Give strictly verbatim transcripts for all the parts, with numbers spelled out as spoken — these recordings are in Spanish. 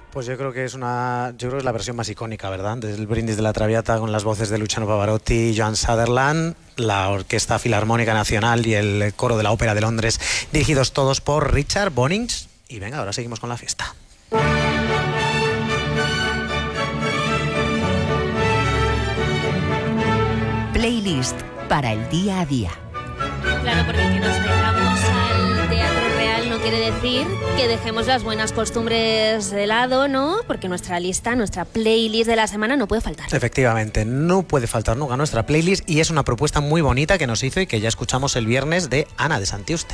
Pues yo creo que es una, yo creo que es la versión más icónica, ¿verdad? Desde el Brindis de la Traviata, con las voces de Luciano Pavarotti y Joan Sutherland, la Orquesta Filarmónica Nacional y el coro de la Ópera de Londres, dirigidos todos por Richard Bonings. Y venga, ahora seguimos con la fiesta. Playlist para el día a día. Claro, porque que nos metamos al Teatro Real no quiere decir que dejemos las buenas costumbres de lado, ¿no? Porque nuestra lista, nuestra playlist de la semana no puede faltar. Efectivamente, no puede faltar nunca nuestra playlist, y es una propuesta muy bonita que nos hizo y que ya escuchamos el viernes de Ana de Santiuste.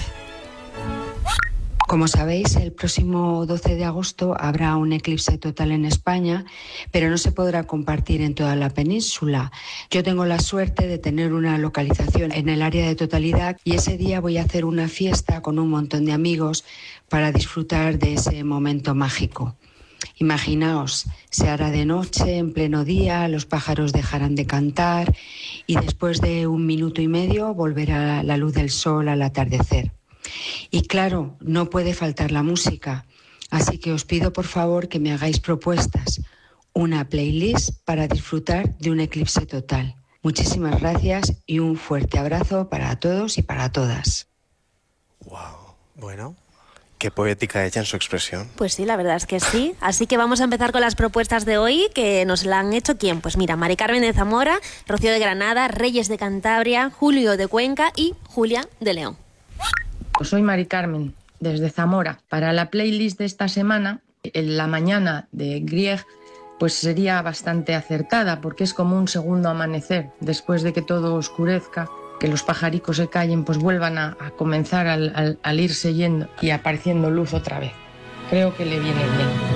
Como sabéis, el próximo doce de agosto habrá un eclipse total en España, pero no se podrá compartir en toda la península. Yo tengo la suerte de tener una localización en el área de totalidad y ese día voy a hacer una fiesta con un montón de amigos para disfrutar de ese momento mágico. Imaginaos, se hará de noche, en pleno día, los pájaros dejarán de cantar y después de un minuto y medio volverá la luz del sol al atardecer. Y claro, no puede faltar la música, así que os pido por favor que me hagáis propuestas, una playlist para disfrutar de un eclipse total. Muchísimas gracias y un fuerte abrazo para todos y para todas. Wow, bueno. Qué poética ella en su expresión. Pues sí, la verdad es que sí. Así que vamos a empezar con las propuestas de hoy, que nos la han hecho ¿quién? Pues mira, Mari Carmen de Zamora, Rocío de Granada, Reyes de Cantabria, Julio de Cuenca y Julia de León. Soy Mari Carmen, desde Zamora. Para la playlist de esta semana, en la mañana de Grieg, pues sería bastante acertada, porque es como un segundo amanecer. Después de que todo oscurezca, que los pajaricos se callen, pues vuelvan a, a comenzar al, al, al irse yendo y apareciendo luz otra vez. Creo que le viene bien.